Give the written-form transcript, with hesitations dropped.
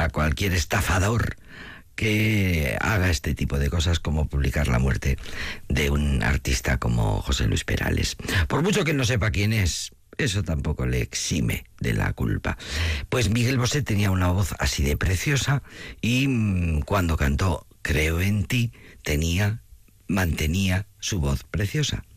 a cualquier estafador que haga este tipo de cosas, como publicar la muerte de un artista como José Luis Perales. Por mucho que no sepa quién es, eso tampoco le exime de la culpa. Pues Miguel Bosé tenía una voz así de preciosa y cuando cantó Creo en ti, mantenía su voz preciosa.